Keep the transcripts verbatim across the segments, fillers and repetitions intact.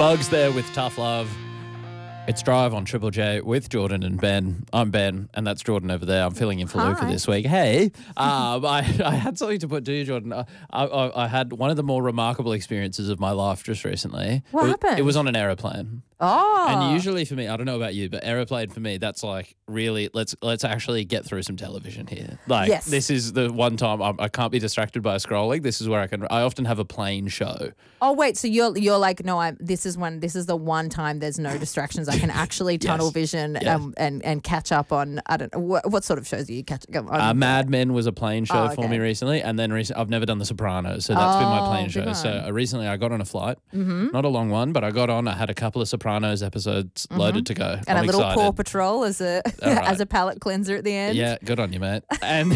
Bugs there with Tough Love. It's Drive on Triple J with Jordan and Ben. I'm Ben, and that's Jordan over there. I'm filling in for Luca Hi. this week. Hey, um, I, I had something to put to you, Jordan. I, I, I had one of the more remarkable experiences of my life just recently. What it, happened? It was on an aeroplane. Oh. And usually for me, I don't know about you, but aeroplane for me, that's like really, let's let's actually get through some television here. Like Yes. this is the one time I'm, I can't be distracted by scrolling. This is where I can, I often have a plane show. Oh wait, so you're you're like, no, I'm this is when this is the one time there's no distractions. I can actually tunnel Yes. vision Yes. um, and and catch up on I don't know what, what sort of shows are you catch on? Uh, Mad Men was a plane show Oh, for okay. me recently, and then recent, I've never done The Sopranos, so that's been my Oh, plane big show. one. So uh, recently I got on a flight, mm-hmm. not a long one, but I got on. I had a couple of Sopranos episodes loaded to go. and I'm a little excited. Paw Patrol as a All right. as a palate cleanser at the end. Yeah, good on you, mate. And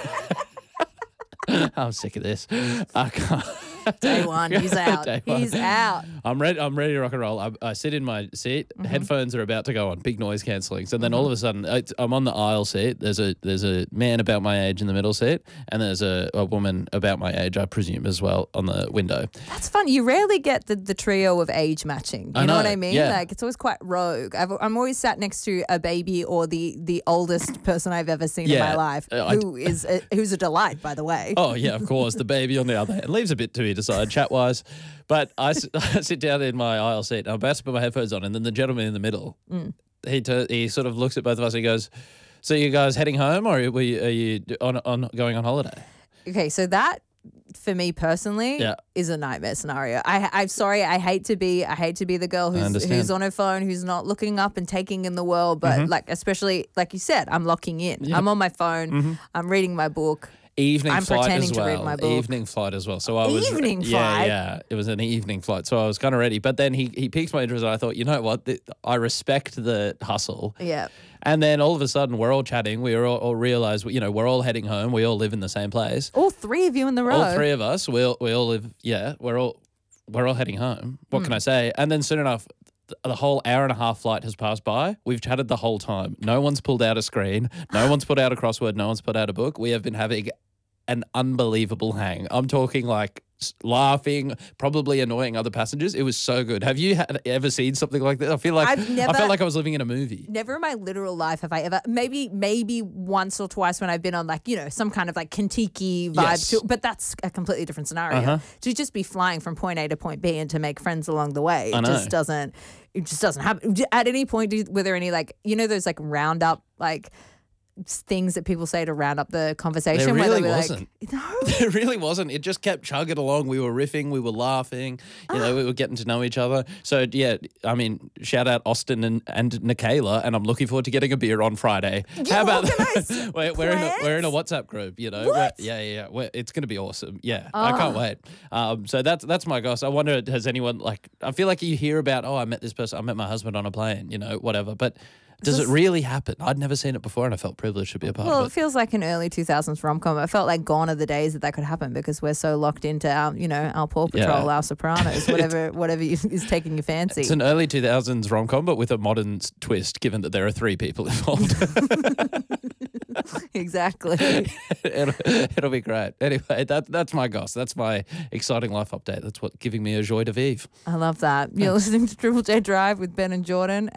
I'm sick of this. I can't. Day one, he's out. Day one. He's out. I'm ready. I'm ready to rock and roll. I, I sit in my seat. Mm-hmm. Headphones are about to go on. Big noise cancelling. So then all of a sudden, it's, I'm on the aisle seat. There's a there's a man about my age in the middle seat, and there's a, a woman about my age, I presume, as well on the window. That's fun. You rarely get the, the trio of age matching. You I know, know, what I mean? yeah. Like it's always quite rogue. I've, I'm always sat next to a baby or the the oldest person I've ever seen in Yeah, my life, uh, I- who is a, who's a delight, by the way. Oh yeah, of course. The baby on the other hand leaves a bit to be decided chat wise, but I, s- I sit down in my aisle seat. And I'm about to put my headphones on, and then the gentleman in the middle, Mm. he tur- he sort of looks at both of us. And he goes, "So you guys heading home, or are you, are you on on going on holiday?" Okay, so that for me personally Yeah. is a nightmare scenario. I, I'm sorry, I hate to be, I hate to be the girl who's understand. who's on her phone, who's not looking up and taking in the world. But like, especially like you said, I'm locking in. I'm on my phone. I'm reading my book. Evening I'm flight pretending as to well. read my book. Evening flight as well. So I was Evening yeah, flight? Yeah, it was an evening flight. So I was kind of ready. But then he he piqued my interest, and I thought, you know what? Th- I respect the hustle. Yeah. And then all of a sudden, we're all chatting. We all, all realize, you know, we're all heading home. We all live in the same place. All three of you in the row. All three of us. We all, we all live. Yeah, we're all we're all heading home. What Hmm. can I say? And then soon enough, th- the whole hour and a half flight has passed by. We've chatted the whole time. No one's pulled out a screen. No one's put out a crossword. No one's put out a book. We have been having an unbelievable hang. I'm talking like s- laughing, probably annoying other passengers. It was so good. Have you had, ever seen something like that? I feel like I've never- I felt like I was living in a movie. Never in my literal life have I ever, maybe maybe once or twice when I've been on like, you know, some kind of like Kentucky vibe, Yes. to, but that's a completely different scenario. Uh-huh. To just be flying from point A to point B and to make friends along the way, I it know. just doesn't, it just doesn't happen. At any point, do, were there any like, you know, those like roundup, like things that people say to round up the conversation? There where really they'll be wasn't. Like, no. There really wasn't. It just kept chugging along. We were riffing, we were laughing, you know, we were getting to know each other. So, yeah, I mean, shout out Austin and, and Nikayla, and I'm looking forward to getting a beer on Friday. How about organised we're, we're, in a, we're in a plans? WhatsApp group, you know? What? We're- yeah, yeah, yeah. We're, it's going to be awesome. Yeah, I can't Oh. wait. Um, so that's that's my goss. I wonder, has anyone, like, I feel like you hear about, oh, I met this person, I met my husband on a plane, you know, whatever. But does it really happen? I'd never seen it before, and I felt privileged to be a part Well, of it it. feels like an early two thousands rom-com. I felt like gone are the days that that could happen because we're so locked into our, you know, our Paw Patrol, Yeah. our Sopranos, whatever whatever you, is taking your fancy. It's an early two thousands rom-com, but with a modern s- twist, given that there are three people involved. Exactly. it'll, it'll be great. Anyway, that, that's my goss. That's my exciting life update. That's what giving me a joy de vivre. I love that. You're listening to Triple J Drive with Ben and Jordan.